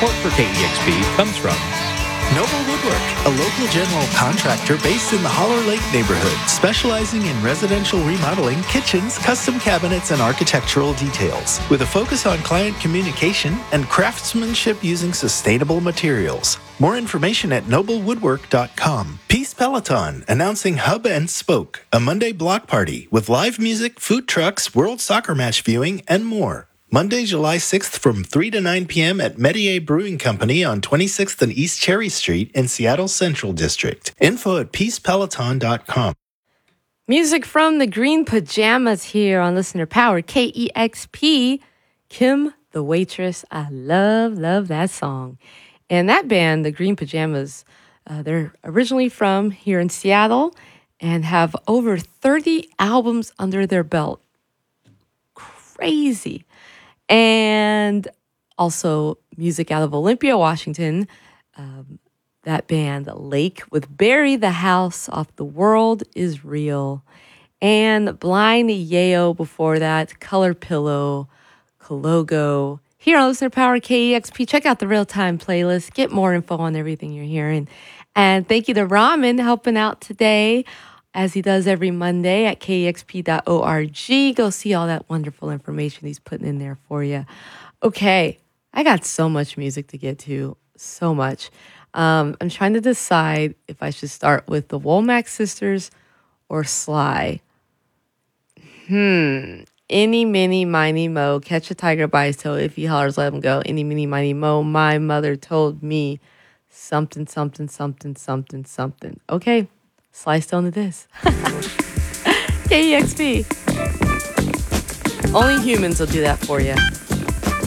Support for KEXP comes from Noble Woodwork, a local general contractor based in the Holler Lake neighborhood, specializing in residential remodeling, kitchens, custom cabinets, and architectural details, with a focus on client communication and craftsmanship using sustainable materials. More information at noblewoodwork.com. Peace Peloton, announcing Hub and Spoke, a Monday block party with live music, food trucks, World Soccer match viewing, and more. Monday, July 6th from 3 to 9 p.m. at Metier Brewing Company on 26th and East Cherry Street in Seattle Central District. Info at peacepeloton.com. Music from the Green Pajamas here on Listener Power, KEXP. Kim the Waitress. I love that song. And that band, the Green Pajamas, they're originally from here in Seattle and have over 30 albums under their belt. Crazy. And also music out of Olympia, Washington. That band, Lake, with Bury the House Off the World Is Real. And Blind Yayo before that, Color Pillow, Kalogo. Here on Listener Power KEXP, check out the real-time playlist. Get more info on everything you're hearing. And thank you to Ramen helping out today, as he does every Monday at kexp.org. Go see all that wonderful information he's putting in there for you. Okay, I got so much music to get to, so much. I'm trying to decide if I should start with the Womack Sisters or Sly. Any, mini, miny, mo, catch a tiger by his toe. If he hollers, let him go. Any, mini, miny, mo, my mother told me something, something, something, something, something. Okay. Sly Stone to this. KEXP. Only humans will do that for you.